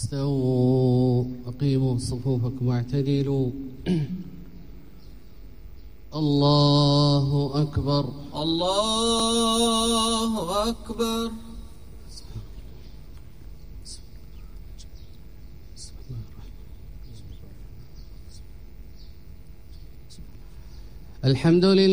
استووا أقيموا صفوفكم واعتدلوا. الله أكبر الله أكبر. الحمد لله.